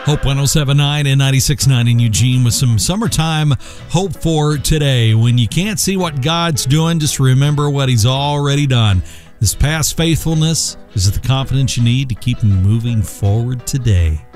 Hope 107.9 and 96.9 in Eugene with some summertime hope for today. When you can't see what God's doing, just remember what He's already done. This past faithfulness is the confidence you need to keep moving forward today.